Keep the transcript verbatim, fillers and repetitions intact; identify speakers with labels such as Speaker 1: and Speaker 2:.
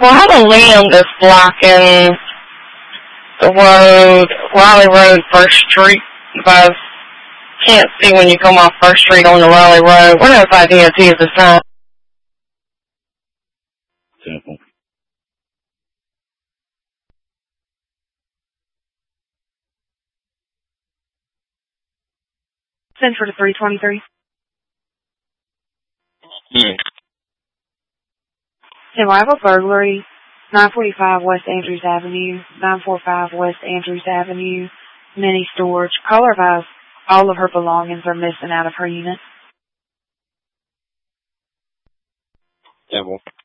Speaker 1: Well, I have a limb that's blocking the road, Riley Road, First Street. But I can't see when you come off First Street on the Riley Road. What else I D O T is the sign?
Speaker 2: Simple.
Speaker 3: Central to three twenty-three.
Speaker 2: Hmm.
Speaker 3: Tim, I have a burglary. nine forty-five West Andrews Avenue, nine forty-five West Andrews Avenue, mini storage. Caller advised all of her belongings are missing out of her unit.
Speaker 2: Simple.